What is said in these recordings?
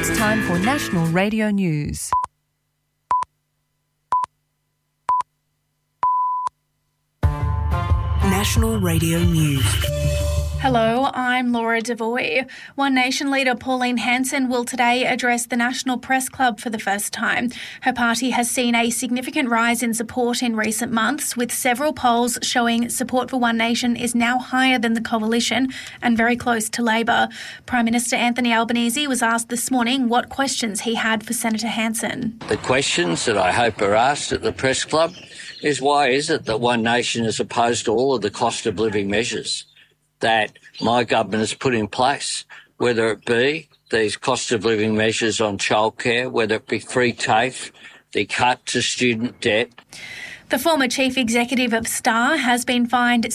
It's time for National Radio News. National Radio News. Hello, I'm Laura Devoy. One Nation leader Pauline Hanson will today address the National Press Club for the first time. Her party has seen a significant rise in support in recent months, with several polls showing support for One Nation is now higher than the Coalition and very close to Labor. Prime Minister Anthony Albanese was asked this morning what questions he had for Senator Hanson. The questions that I hope are asked at the Press Club is why is it that One Nation is opposed to all of the cost of living measures that my government has put in place, whether it be these cost of living measures on childcare, whether it be free TAFE, the cut to student debt. The former chief executive of Star has been fined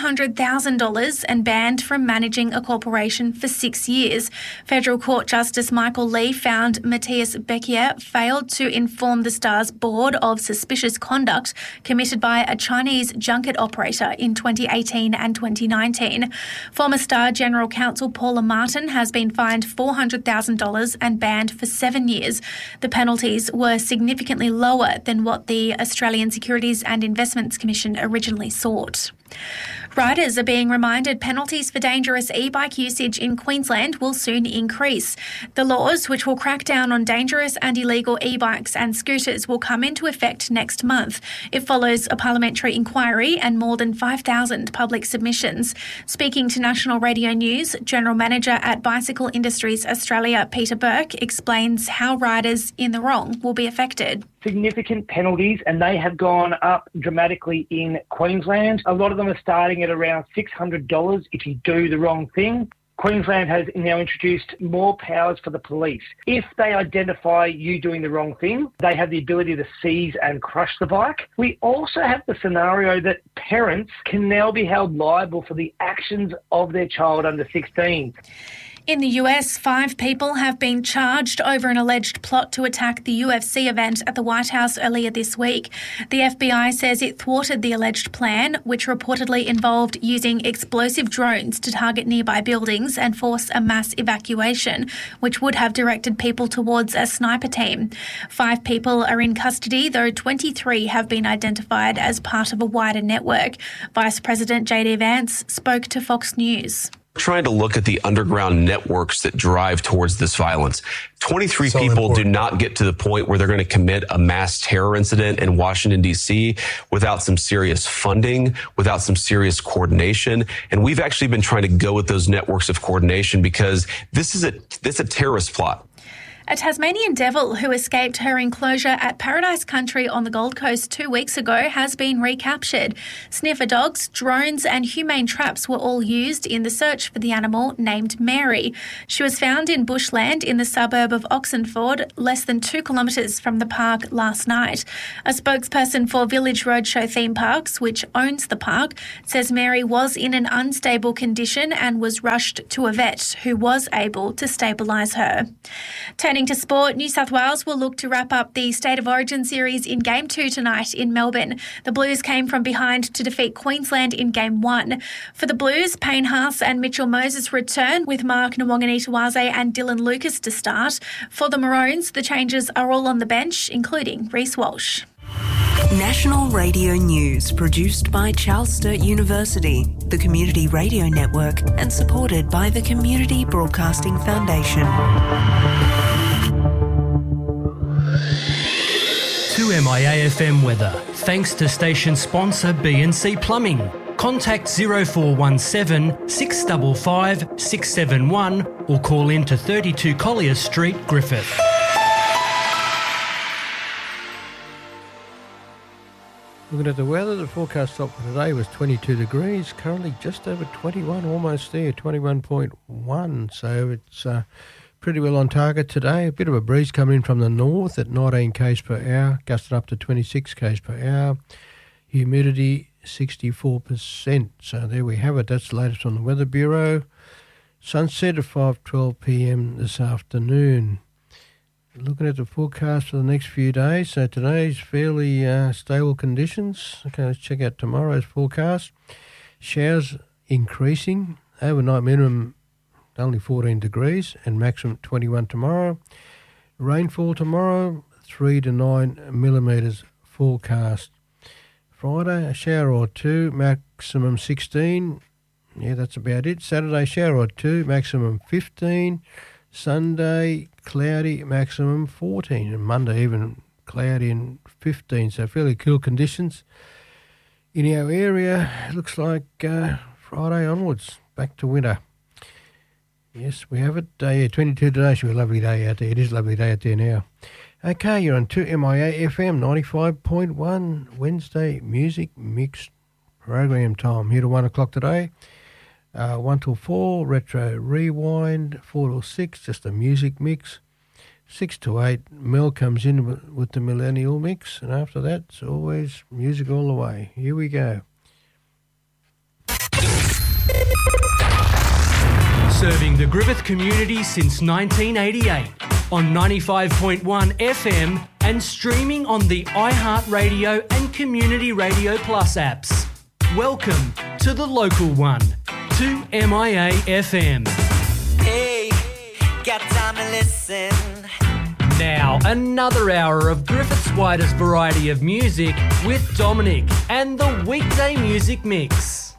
$700,000 and banned from managing a corporation for 6 years. Federal Court Justice Michael Lee found Matthias Beckier failed to inform the Star's board of suspicious conduct committed by a Chinese junket operator in 2018 and 2019. Former Star General Counsel Paula Martin has been fined $400,000 and banned for 7 years. The penalties were significantly lower than what the Australian Securities and Investments Commission originally sought. Riders are being reminded penalties for dangerous e-bike usage in Queensland will soon increase. The laws, which will crack down on dangerous and illegal e-bikes and scooters, will come into effect next month. It follows a parliamentary inquiry and more than 5,000 public submissions. Speaking to National Radio News, General Manager at Bicycle Industries Australia, Peter Burke, explains how riders in the wrong will be affected. Significant penalties, and they have gone up dramatically in Queensland. A lot of them are starting at around $600 if you do the wrong thing. Queensland has now introduced more powers for the police. If they identify you doing the wrong thing, they have the ability to seize and crush the bike. We also have the scenario that parents can now be held liable for the actions of their child under 16. In the US, 5 people have been charged over an alleged plot to attack the UFC event at the White House earlier this week. The FBI says it thwarted the alleged plan, which reportedly involved using explosive drones to target nearby buildings and force a mass evacuation, which would have directed people towards a sniper team. 5 people are in custody, though 23 have been identified as part of a wider network. Vice President JD Vance spoke to Fox News. Trying to look at the underground networks that drive towards this violence. 23 people do not get to the point where they're going to commit a mass terror incident in Washington, D.C. without some serious funding, without some serious coordination. And we've actually been trying to go with those networks of coordination because this is a terrorist plot. A Tasmanian devil who escaped her enclosure at Paradise Country on the Gold Coast 2 weeks ago has been recaptured. Sniffer dogs, drones and humane traps were all used in the search for the animal named Mary. She was found in bushland in the suburb of Oxenford, less than 2 kilometres from the park last night. A spokesperson for Village Roadshow Theme Parks, which owns the park, says Mary was in an unstable condition and was rushed to a vet who was able to stabilise her. Turning to sport, New South Wales will look to wrap up the State of Origin series in Game 2 tonight in Melbourne. The Blues came from behind to defeat Queensland in Game 1. For the Blues, Payne Haas and Mitchell Moses return with Mark Nwanganitawaze and Dylan Lucas to start. For the Maroons, the changes are all on the bench, including Reece Walsh. National Radio News, produced by Charles Sturt University, the Community Radio Network, and supported by the Community Broadcasting Foundation. 2MIA-FM weather, thanks to station sponsor B&C Plumbing. Contact 0417 655 671 or call in to 32 Collier Street, Griffith. Looking at the weather, the forecast top for today was 22 degrees, currently just over 21, almost there, 21.1. So it's pretty well on target today. A bit of a breeze coming in from the north at 19 k's per hour, gusting up to 26 k's per hour. Humidity 64%. So there we have it. That's the latest on the Weather Bureau. Sunset at 5:12 p.m. this afternoon. Looking at the forecast for the next few days. So today's fairly stable conditions. Okay, let's check out tomorrow's forecast. Showers increasing. Overnight minimum only 14 degrees, and maximum 21 tomorrow. Rainfall tomorrow, 3 to 9 millimetres forecast. Friday, a shower or two, maximum 16. Yeah, that's about it. Saturday, shower or two, maximum 15. Sunday, cloudy, maximum 14. And Monday, even cloudy and 15. So fairly cool conditions in our area. It looks like Friday onwards, back to winter. Yes, we have it. 22 today. Should be a lovely day out there. It is a lovely day out there now. Okay, you're on 2MIA FM 95.1 Wednesday Music Mix program time. Here to 1 o'clock today. 1 till 4, Retro Rewind. 4 till 6, just a music mix. 6 to 8, Mel comes in with the Millennial Mix. And after that, it's always music all the way. Here we go. Serving the Griffith community since 1988 on 95.1 FM and streaming on the iHeartRadio and Community Radio Plus apps. Welcome to the local one, 2MIA FM. Hey, got time to listen. Now, another hour of Griffith's widest variety of music with Dominic and the Weekday Music Mix.